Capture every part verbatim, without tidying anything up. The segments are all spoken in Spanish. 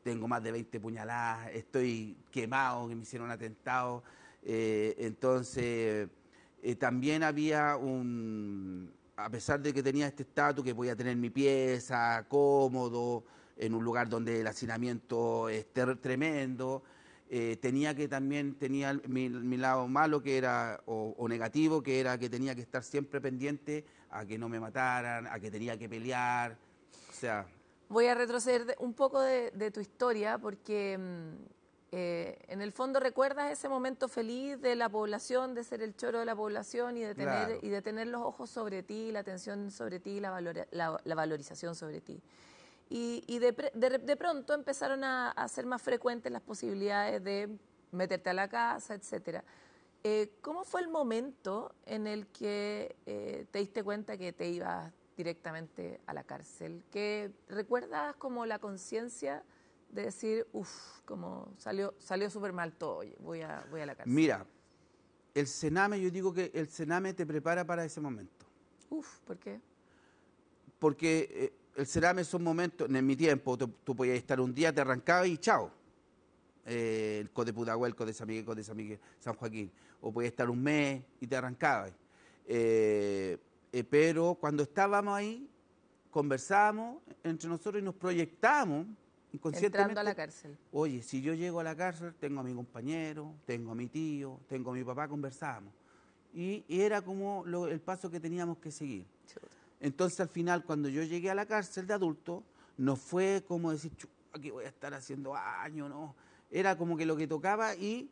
tengo más de veinte puñaladas, estoy quemado, que me hicieron un atentado. Eh, entonces, eh, también había un, a pesar de que tenía este estatus, que podía tener mi pieza, cómodo, en un lugar donde el hacinamiento es ter- tremendo, eh, tenía que también, tenía mi, mi lado malo que era, o, o negativo, que era que tenía que estar siempre pendiente a que no me mataran, a que tenía que pelear, o sea... Voy a retroceder de- un poco de, de tu historia porque mm, eh, en el fondo recuerdas ese momento feliz de la población, de ser el choro de la población y de tener, Claro. y de tener los ojos sobre ti, la atención sobre ti, la, valora- la, la valorización sobre ti. Y, y de, pre- de, de pronto empezaron a, a ser más frecuentes las posibilidades de meterte a la casa, etcétera. Eh, ¿Cómo fue el momento en el que eh, te diste cuenta que te ibas directamente a la cárcel? ¿Que recuerdas como la conciencia de decir, uff, como salió, salió súper mal todo, oye, voy a, voy a la cárcel? Mira, el Sename, yo digo que el Sename te prepara para ese momento. Uf, ¿por qué? Porque eh, el Sename son momentos, en mi tiempo, tú, tú podías estar un día, te arrancabas y chao. Eh, el Code Pudahuel, el Code San Miguel, Code San Miguel, San Joaquín. O podías estar un mes y te arrancabas. Eh, eh, pero cuando estábamos ahí, conversábamos entre nosotros y nos proyectábamos Entrando a la inconscientemente. cárcel. Oye, si yo llego a la cárcel, tengo a mi compañero, tengo a mi tío, tengo a mi papá, conversábamos. Y, y era como lo, el paso que teníamos que seguir. Chuta. Entonces, al final, cuando yo llegué a la cárcel de adulto, no fue como decir, aquí voy a estar haciendo años, no. Era como que lo que tocaba y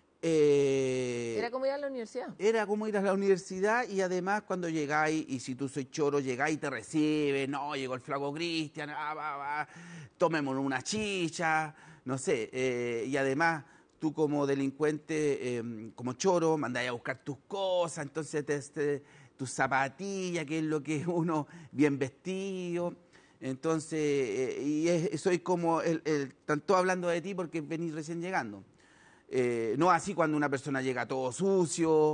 Era eh, como ir a la universidad. era como ir a la universidad. Y además cuando llegáis, y si tú sois choro, llegáis y te recibe, no, llegó el flaco Cristian, ah, va, va, tomémonos una chicha, no sé, eh, y además tú como delincuente, eh, como choro, mandáis a buscar tus cosas, entonces te, te, tus zapatillas, que es lo que uno bien vestido. Entonces, eh, y es, soy como, el, el, están todos hablando de ti porque venís recién llegando. Eh, no así cuando una persona llega todo sucio,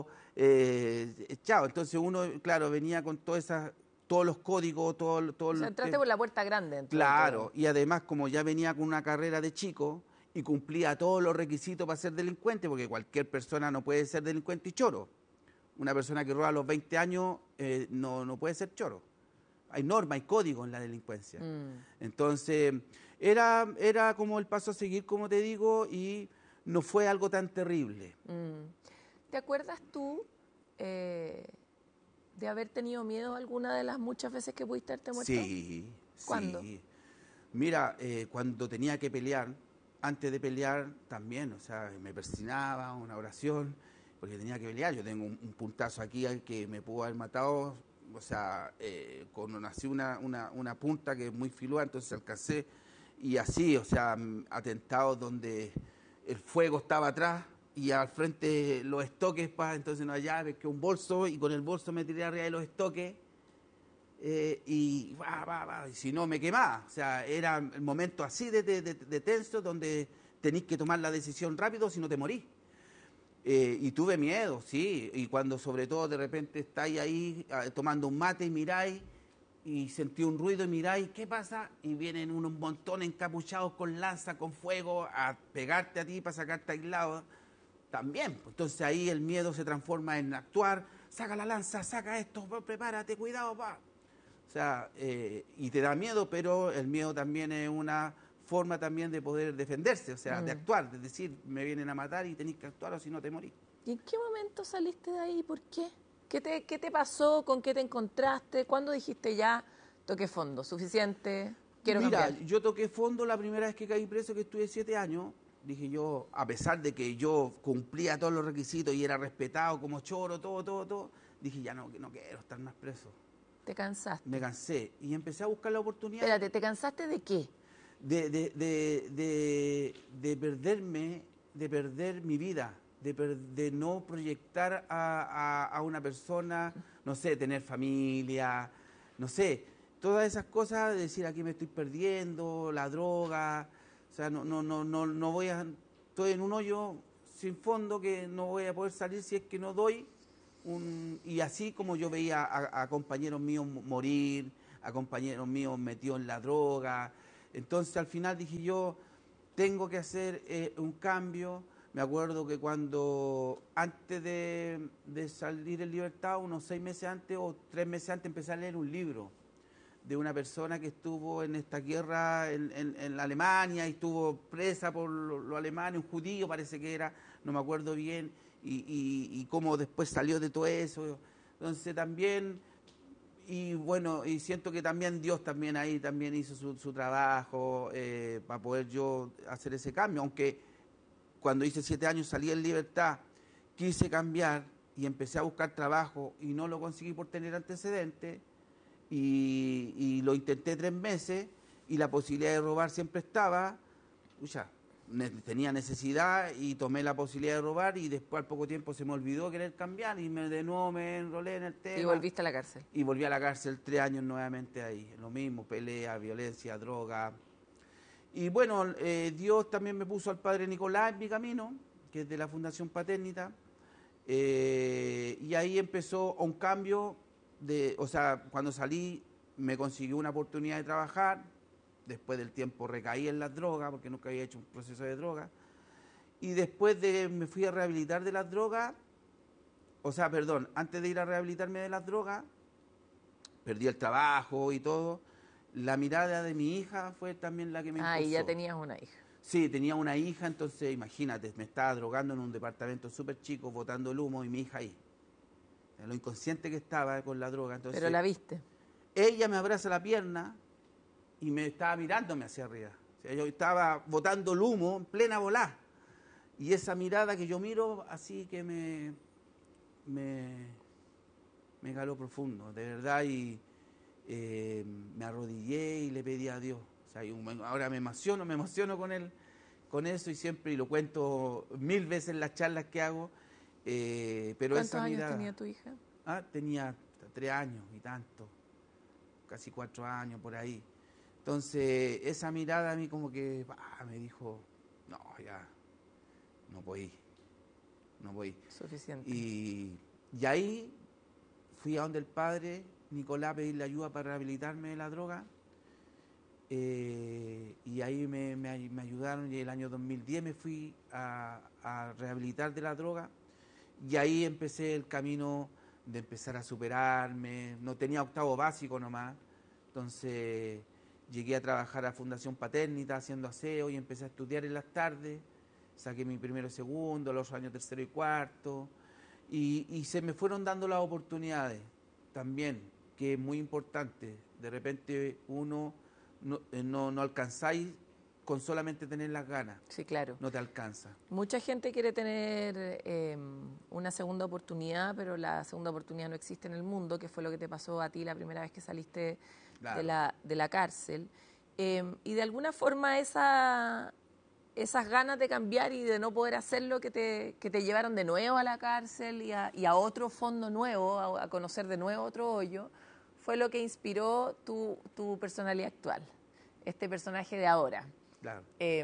eh, chao. Entonces uno, claro, venía con todas esas, todos los códigos, todo, todo O sea, el entraste te- por la puerta grande dentro de todo. claro, y además como ya venía con una carrera de chico y cumplía todos los requisitos para ser delincuente, porque cualquier persona no puede ser delincuente y choro. Una persona que roba a los veinte años eh, no, no puede ser choro. Hay normas, hay códigos en la delincuencia. Mm. Entonces, era, era como el paso a seguir, como te digo, y no fue algo tan terrible. Mm. ¿Te acuerdas tú eh, de haber tenido miedo alguna de las muchas veces que pudiste haberte muerto? Sí, ¿Cuándo? sí. Mira, eh, cuando tenía que pelear, antes de pelear también, o sea, me persinaba una oración, porque tenía que pelear. Yo tengo un, un puntazo aquí al que me pudo haber matado, o sea, eh, con así una, una, una punta que es muy filuda, entonces alcancé, y así, o sea, mm, atentados donde el fuego estaba atrás y al frente los estoques, pa, entonces no había llaves, que un bolso, y con el bolso me tiré arriba de los estoques. Eh, y va, va, va, y si no me quemaba, o sea, era el momento así de, de, de, de tenso donde tenéis que tomar la decisión rápido si no te morís. Eh, y tuve miedo, sí, y cuando sobre todo de repente estáis ahí ah, tomando un mate y miráis y sentí un ruido y miráis, ¿qué pasa? Y vienen unos montones encapuchados con lanza, con fuego, a pegarte a ti para sacarte aislado. También, pues, entonces ahí el miedo se transforma en actuar, saca la lanza, saca esto, va, prepárate, cuidado, va. O sea, eh, y te da miedo, pero el miedo también es una forma también de poder defenderse, o sea, de Mm. actuar, de decir, me vienen a matar y tenéis que actuar o si no te morís. ¿Y en qué momento saliste de ahí? ¿Por qué? ¿Qué te, qué te pasó? ¿Con qué te encontraste? ¿Cuándo dijiste ya, toqué fondo, suficiente, quiero Mira, cambiar? yo toqué fondo la primera vez que caí preso, que estuve siete años. Dije yo, a pesar de que yo cumplía todos los requisitos y era respetado como choro, todo, todo, todo, dije ya no, no quiero estar más preso. ¿Te Me cansaste? cansé y empecé a buscar la oportunidad Espérate, ¿te cansaste de qué? de, de, de, de, de perderme, de perder mi vida, de, per, de no proyectar a, a, a una persona, no sé, tener familia, no sé, todas esas cosas, de decir aquí me estoy perdiendo, la droga, o sea, no, no, no, no, no voy a, estoy en un hoyo sin fondo que no voy a poder salir si es que no doy un, y así como yo veía a, a compañeros míos morir, a compañeros míos metidos en la droga. Entonces al final dije yo, tengo que hacer eh, un cambio. Me acuerdo que cuando, antes de, de salir en libertad, unos seis meses antes o tres meses antes, empecé a leer un libro de una persona que estuvo en esta guerra en, en, en Alemania y estuvo presa por los lo alemanes, un judío parece que era, no me acuerdo bien, y, y, y cómo después salió de todo eso. Entonces también, y bueno, y siento que también Dios también ahí también hizo su, su trabajo eh, para poder yo hacer ese cambio, aunque cuando hice siete años salí en libertad, quise cambiar y empecé a buscar trabajo y no lo conseguí por tener antecedentes y, y lo intenté tres meses y la posibilidad de robar siempre estaba, ya, ne tenía necesidad y tomé la posibilidad de robar y después al poco tiempo se me olvidó querer cambiar y me, de nuevo me enrolé en el tema. Y volviste a la cárcel. Y volví a la cárcel tres años nuevamente ahí, lo mismo, pelea, violencia, droga. Y bueno, eh, Dios también me puso al padre Nicolás en mi camino, que es de la Fundación Paternita, eh, y ahí empezó un cambio, de, o sea, cuando salí me consiguió una oportunidad de trabajar, después del tiempo recaí en las drogas, porque nunca había hecho un proceso de droga, y después de me fui a rehabilitar de las drogas, o sea, perdón, antes de ir a rehabilitarme de las drogas, perdí el trabajo y todo. La mirada de mi hija fue también la que me impulsó. Ah, y ya tenías una hija. Sí, tenía una hija, entonces imagínate, me estaba drogando en un departamento súper chico, botando el humo y mi hija ahí. Lo inconsciente que estaba con la droga. Entonces, pero la viste. Ella me abraza la pierna y me estaba mirándome hacia arriba. O sea, yo estaba botando el humo en plena volá. Y esa mirada que yo miro así que me, me, me caló profundo, de verdad, y eh, me arrodillé y le pedí a Dios. O sea, un, ahora me emociono, me emociono con él, con eso y siempre, y lo cuento mil veces en las charlas que hago. Eh, pero ¿Cuántos esa años mirada, tenía tu hija? Ah, tenía tres años y tanto, casi cuatro años por ahí. Entonces, esa mirada a mí como que bah, me dijo, no, ya, no voy, no voy. Suficiente. Y, y ahí fui a donde el padre Nicolás a pedirle ayuda para rehabilitarme de la droga. Eh, y ahí me, me, me ayudaron y el año dos mil diez me fui a, a rehabilitar de la droga y ahí empecé el camino de empezar a superarme. No tenía octavo básico nomás, entonces llegué a trabajar a Fundación Paternita haciendo aseo y empecé a estudiar en las tardes, saqué mi primero y segundo, los años tercero y cuarto y, y se me fueron dando las oportunidades también, que es muy importante. De repente uno no, no, no alcanzáis con solamente tener las ganas. Sí, claro. No te alcanza. Mucha gente quiere tener eh, una segunda oportunidad, pero la segunda oportunidad no existe en el mundo, que fue lo que te pasó a ti la primera vez que saliste claro. de, la, de la cárcel. Eh, y de alguna forma esa, esas ganas de cambiar y de no poder hacerlo que te, que te llevaron de nuevo a la cárcel y a, y a otro fondo nuevo, a, a conocer de nuevo otro hoyo, fue lo que inspiró tu, tu personalidad actual, este personaje de ahora. Claro. Eh,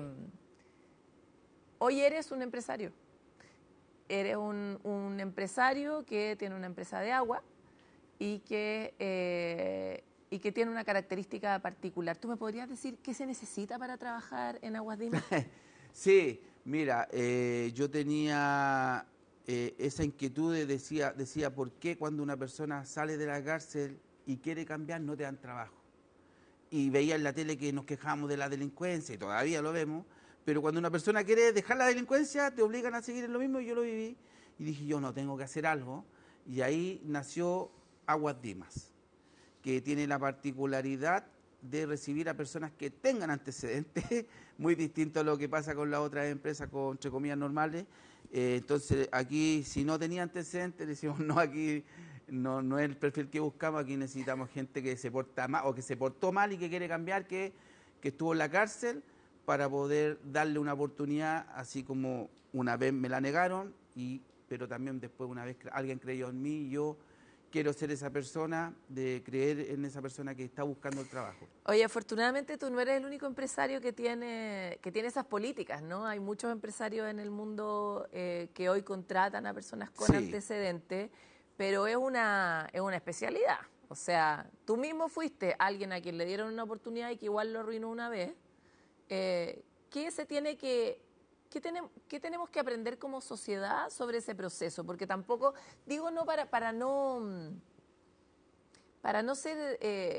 hoy eres un empresario. Eres un, un empresario que tiene una empresa de agua y que, eh, y que tiene una característica particular. ¿Tú me podrías decir qué se necesita para trabajar en Aguas Dimas? Sí, mira, eh, yo tenía eh, esa inquietud de decía, decía, ¿por qué cuando una persona sale de la cárcel y quiere cambiar no te dan trabajo? Y veía en la tele que nos quejamos de la delincuencia, y todavía lo vemos, pero cuando una persona quiere dejar la delincuencia, te obligan a seguir en lo mismo, y yo lo viví, y dije, yo no, tengo que hacer algo, y ahí nació Aguas Dimas, que tiene la particularidad de recibir a personas que tengan antecedentes, muy distinto a lo que pasa con las otras empresas, con, entre comillas, normales. Eh, entonces, aquí, si no tenía antecedentes, decimos, no, aquí... No, no es el perfil que buscamos, aquí necesitamos gente que se porta mal o que se portó mal y que quiere cambiar, que, que estuvo en la cárcel, para poder darle una oportunidad, así como una vez me la negaron, y, pero también después una vez alguien creyó en mí, y yo quiero ser esa persona, de creer en esa persona que está buscando el trabajo. Oye, afortunadamente tú no eres el único empresario que tiene, que tiene esas políticas, ¿no? Hay muchos empresarios en el mundo eh, que hoy contratan a personas con sí. antecedentes, pero es una, es una especialidad. O sea, tú mismo fuiste alguien a quien le dieron una oportunidad y que igual lo arruinó una vez. Eh, qué se tiene que, qué, tenemos, qué tenemos que aprender como sociedad sobre ese proceso? Porque tampoco, digo no para, para no... para no ser eh,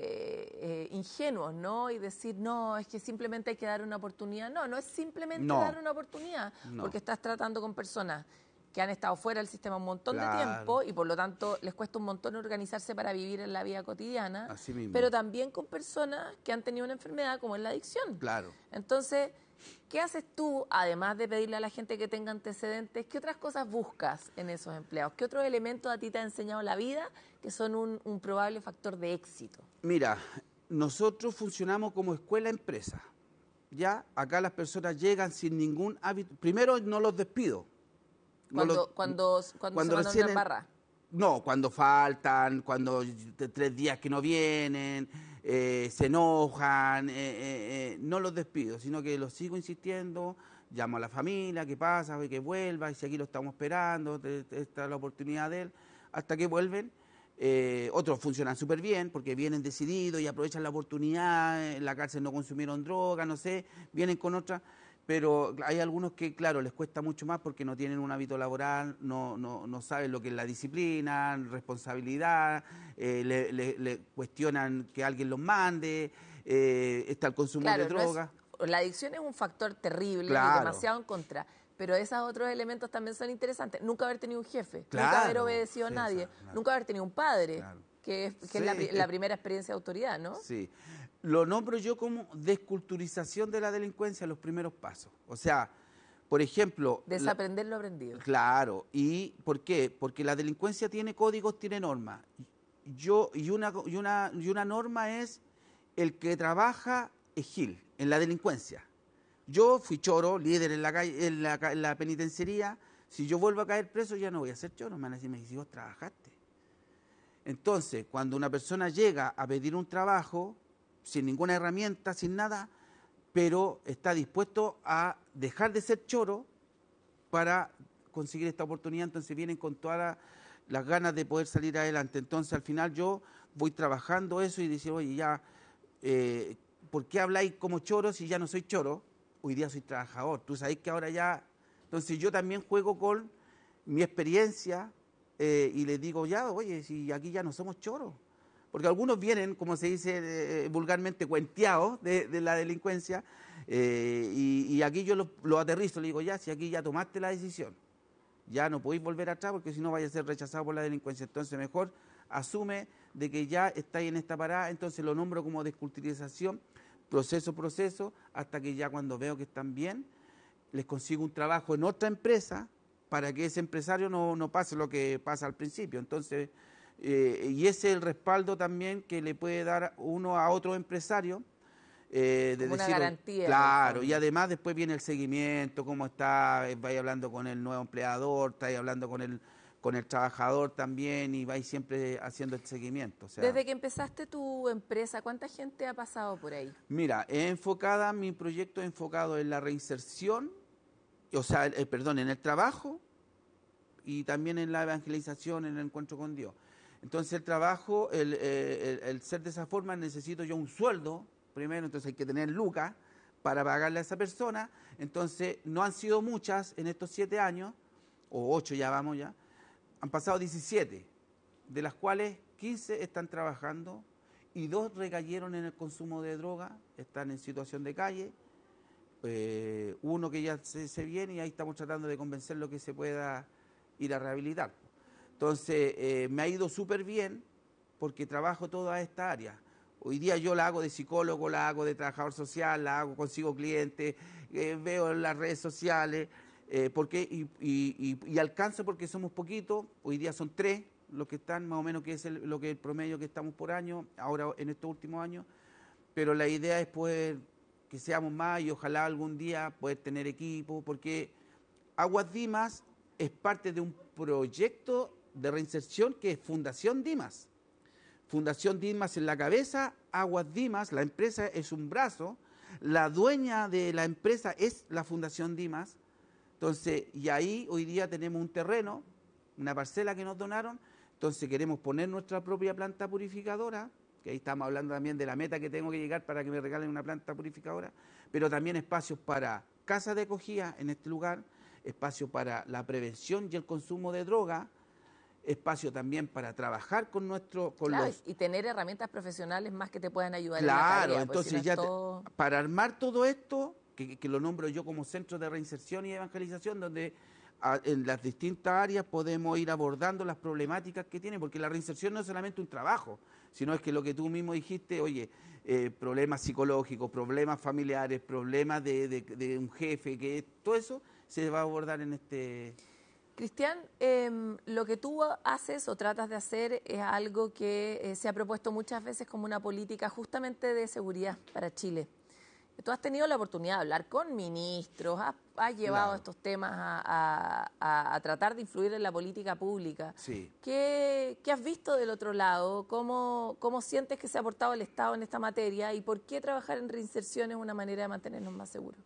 eh, ingenuos, ¿no? Y decir, no, es que simplemente hay que dar una oportunidad. No, no es simplemente No, dar una oportunidad, no. porque estás tratando con personas que han estado fuera del sistema un montón Claro. de tiempo y por lo tanto les cuesta un montón organizarse para vivir en la vida cotidiana, Así mismo. pero también con personas que han tenido una enfermedad como es la adicción. Claro. Entonces, ¿qué haces tú, además de pedirle a la gente que tenga antecedentes, qué otras cosas buscas en esos empleados? ¿Qué otros elementos a ti te ha enseñado la vida que son un, un probable factor de éxito? Mira, nosotros funcionamos como escuela-empresa. Ya, acá las personas llegan sin ningún hábito. Primero, no los despido. No Cuando, los- cuando, cuando, cuando se mandan recién una en- barra. No, cuando faltan, cuando t- tres días que no vienen, eh, se enojan, eh, eh, eh, no los despido, sino que los sigo insistiendo, llamo a la familia, qué pasa, que vuelva, y si aquí lo estamos esperando, te- te- esta es la oportunidad de él, hasta que vuelven. Eh, otros funcionan súper bien porque vienen decididos y aprovechan la oportunidad, en la cárcel no consumieron droga, no sé, vienen con otra. Pero hay algunos que, claro, les cuesta mucho más porque no tienen un hábito laboral, no, no, no saben lo que es la disciplina, responsabilidad, eh, le, le- le cuestionan que alguien los mande, eh, está el consumo Claro, de no es- drogas. la adicción es un factor terrible Claro. y demasiado en contra, pero esos otros elementos también son interesantes. Nunca haber tenido un jefe, nunca Claro, haber obedecido sí, a nadie, o sea, claro. nunca haber tenido un padre, Claro. que es, que es la, Sí. pri- la primera experiencia de autoridad, ¿no? Sí. Lo nombro yo como desculturización de la delincuencia, los primeros pasos. O sea, por ejemplo... la- Desaprender lo aprendido. Claro, ¿y por qué? Porque la delincuencia tiene códigos, tiene normas. Yo, y una, y una, y una norma es el que trabaja es Gil, en la delincuencia. Yo fui choro, líder en la, calle, en la, ca- en la penitenciaría. Si yo vuelvo a caer preso, ya no voy a ser choro. Me van a decir, me dice, vos trabajaste. Entonces, cuando una persona llega a pedir un trabajo, sin ninguna herramienta, sin nada, pero está dispuesto a dejar de ser choro para conseguir esta oportunidad, entonces vienen con todas la- las ganas de poder salir adelante. Entonces, al final yo voy trabajando eso y digo, oye, ya, eh, ¿por qué habláis como choro si ya no soy choro? Hoy día soy trabajador. Tú sabéis que ahora ya... Entonces, yo también juego con mi experiencia eh, y les digo, ya, oye, si aquí ya no somos choros. Porque algunos vienen, como se dice eh, vulgarmente, cuenteados de, de la delincuencia, eh, y, y aquí yo lo, lo aterrizo, le digo, ya, si aquí ya tomaste la decisión, ya no podéis volver atrás porque si no vaya a ser rechazado por la delincuencia. Entonces mejor asume de que ya estáis en esta parada, entonces lo nombro como desculturización, proceso, proceso, hasta que ya cuando veo que están bien, les consigo un trabajo en otra empresa para que ese empresario no, no pase lo que pasa al principio. Entonces, eh, y ese es el respaldo también que le puede dar uno a otro empresario. Eh, de Como una decir, garantía, en el claro, fondo. y además después viene el seguimiento, cómo está, eh, vais hablando con el nuevo empleador, estáis hablando con el, con el trabajador también y vais siempre haciendo el seguimiento. O sea, Desde que empezaste tu empresa, ¿cuánta gente ha pasado por ahí? mira, es enfocada, mi proyecto es enfocado en la reinserción, o sea, el- el- perdón, en el trabajo y también en la evangelización, en el encuentro con Dios. Entonces el trabajo, el, eh, el- el ser de esa forma, necesito yo un sueldo, primero, entonces hay que tener lucas para pagarle a esa persona. Entonces no han sido muchas en estos siete años, o ocho ya vamos ya, han pasado diecisiete, de las cuales quince están trabajando y dos recayeron en el consumo de droga, están en situación de calle. Eh, uno que ya se, se viene y ahí estamos tratando de convencerlo que se pueda ir a rehabilitar. Entonces, eh, me ha ido súper bien porque trabajo toda esta área. Hoy día yo la hago de psicólogo, la hago de trabajador social, la hago, consigo clientes, eh, veo en las redes sociales, eh, porque, y, y, y, y alcanzo porque somos poquitos, hoy día son tres los que están, más o menos que es el, lo que es el promedio que estamos por año, ahora en estos últimos años, pero la idea es poder que seamos más y ojalá algún día poder tener equipo, porque Aguas Dimas es parte de un proyecto de reinserción que es Fundación Dimas. Fundación Dimas en la cabeza, Aguas Dimas, la empresa es un brazo, la dueña de la empresa es la Fundación Dimas. Entonces, y ahí hoy día tenemos un terreno, una parcela que nos donaron, entonces queremos poner nuestra propia planta purificadora, que ahí estamos hablando también de la meta que tengo que llegar para que me regalen una planta purificadora, pero también espacios para casas de acogida en este lugar, espacio para la prevención y el consumo de droga, espacio también para trabajar con nuestro... Con claro, los... y tener herramientas profesionales más que te puedan ayudar claro, en la tarea. Entonces pues, si no ya todo... te, para armar todo esto, que, que lo nombro yo como centro de reinserción y evangelización, donde a, en las distintas áreas podemos ir abordando las problemáticas que tienen, porque la reinserción no es solamente un trabajo, sino es que lo que tú mismo dijiste, oye, eh, problemas psicológicos, problemas familiares, problemas de, de, de un jefe, que todo eso se va a abordar en este... Cristian, eh, lo que tú haces o tratas de hacer es algo que eh, se ha propuesto muchas veces como una política justamente de seguridad para Chile. Tú has tenido la oportunidad de hablar con ministros, has, has llevado Claro. estos temas a, a, a, a tratar de influir en la política pública. Sí. ¿Qué, qué has visto del otro lado? ¿Cómo, ¿Cómo sientes que se ha aportado el Estado en esta materia? ¿Y por qué trabajar en reinserción es una manera de mantenernos más seguros?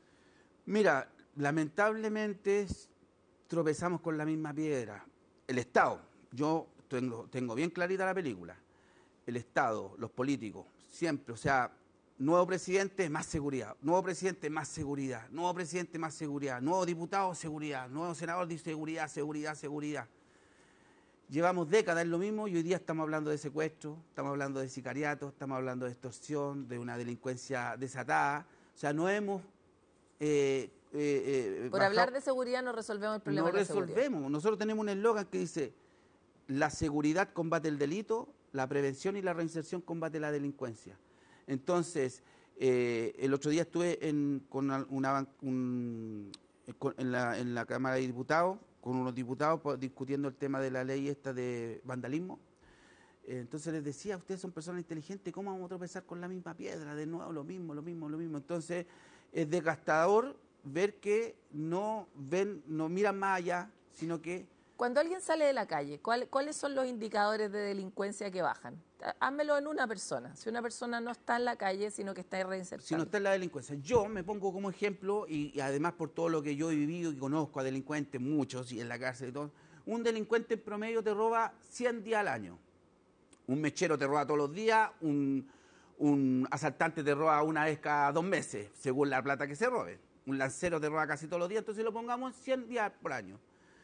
Mira, lamentablemente tropezamos con la misma piedra. El Estado, yo tengo, tengo bien clarita la película, el Estado, los políticos, siempre, o sea, nuevo presidente, más seguridad, nuevo presidente, más seguridad, nuevo presidente, más seguridad, nuevo diputado, seguridad, nuevo senador, dice seguridad, seguridad, seguridad. Llevamos décadas en lo mismo y hoy día estamos hablando de secuestro, estamos hablando de sicariato, estamos hablando de extorsión, de una delincuencia desatada, o sea, no hemos... Eh, Eh, eh, Por bajado, hablar de seguridad no resolvemos el problema no de la seguridad. resolvemos. Nosotros tenemos un eslogan que dice: la seguridad combate el delito, la prevención y la reinserción combate la delincuencia. Entonces, eh, el otro día estuve en, con una, un, con, en, la, en la Cámara de Diputados, con unos diputados pues, discutiendo el tema de la ley esta de vandalismo. Eh, entonces les decía, ustedes son personas inteligentes, ¿cómo vamos a tropezar con la misma piedra? De nuevo, lo mismo, lo mismo, lo mismo. Entonces, es desgastador ver que no ven, no miran más allá, sino que... Cuando alguien sale de la calle, ¿cuál, ¿cuáles son los indicadores de delincuencia que bajan? Házmelo en una persona. Si una persona no está en la calle, sino que está reinsertando. Si no está en la delincuencia. Yo me pongo como ejemplo, y, y además por todo lo que yo he vivido y conozco a delincuentes, muchos, y en la cárcel y todo, un delincuente en promedio te roba cien días al año. Un mechero te roba todos los días, un, un asaltante te roba una vez cada dos meses, según la plata que se robe. Un lancero te roba casi todos los días, entonces lo pongamos cien días por año.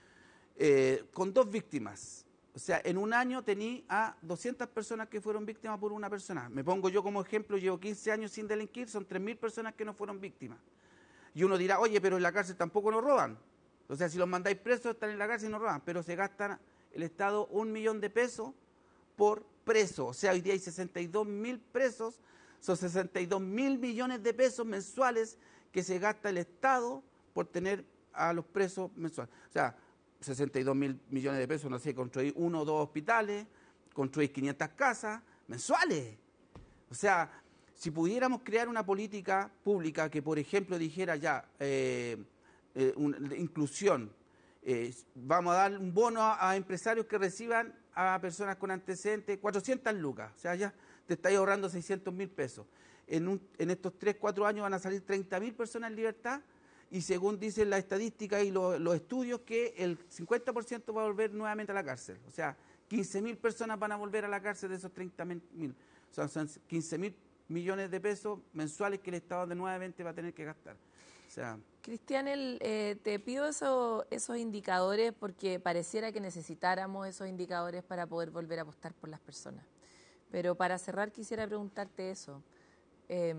Eh, con dos víctimas. O sea, en un año tení a doscientas personas que fueron víctimas por una persona. Me pongo yo como ejemplo, llevo quince años sin delinquir, son tres mil personas que no fueron víctimas. Y uno dirá, oye, pero en la cárcel tampoco nos roban. O sea, si los mandáis presos, están en la cárcel y no roban. Pero se gastan el Estado un millón de pesos por preso. O sea, hoy día hay sesenta y dos mil presos, son sesenta y dos mil millones de pesos mensuales que se gasta el Estado por tener a los presos mensuales. O sea, sesenta y dos mil millones de pesos, no sé, construir uno o dos hospitales, construir quinientas casas mensuales. O sea, si pudiéramos crear una política pública que, por ejemplo, dijera ya, eh, eh, una, inclusión, eh, vamos a dar un bono a, a empresarios que reciban a personas con antecedentes, cuatrocientas lucas, o sea, ya te estáis ahorrando seiscientos mil pesos. En, un, en estos tres, cuatro años van a salir treinta mil personas en libertad y según dicen las estadísticas y lo, los estudios que el cincuenta por ciento va a volver nuevamente a la cárcel. O sea, quince mil personas van a volver a la cárcel de esos treinta mil. O sea, son quince mil millones de pesos mensuales que el Estado de nuevamente va a tener que gastar. O sea, Cristian, el, eh, te pido eso, esos indicadores porque pareciera que necesitáramos esos indicadores para poder volver a apostar por las personas. Pero para cerrar quisiera preguntarte eso. Eh,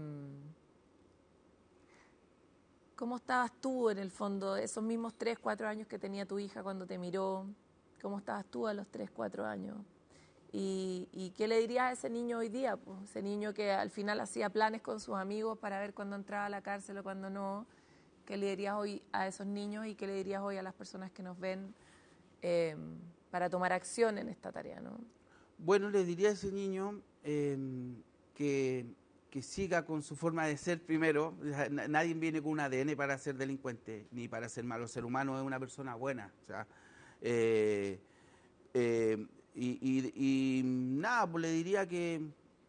¿Cómo estabas tú en el fondo, esos mismos tres, cuatro años que tenía tu hija cuando te miró? ¿Cómo estabas tú a los tres, cuatro años? ¿Y, y qué le dirías a ese niño hoy día? Pues, ese niño que al final hacía planes con sus amigos para ver cuándo entraba a la cárcel o cuándo no. ¿Qué le dirías hoy a esos niños y qué le dirías hoy a las personas que nos ven eh, para tomar acción en esta tarea, ¿no? Bueno, le diría a ese niño eh, que, que siga con su forma de ser primero. Nadie viene con un A D N para ser delincuente, ni para ser malo. El ser humano es una persona buena. O sea, eh, eh, y, y, y nada, pues le diría que...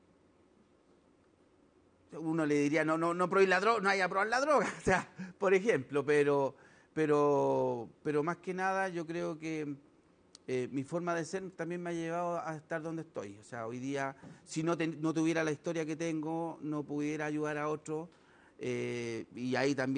Uno le diría, no, no, no probéis la droga, no haya probar la droga, o sea, por ejemplo, pero, pero, pero más que nada yo creo que... eh, mi forma de ser también me ha llevado a estar donde estoy. O sea, hoy día, si no, te, no tuviera la historia que tengo, no pudiera ayudar a otros, eh, y ahí también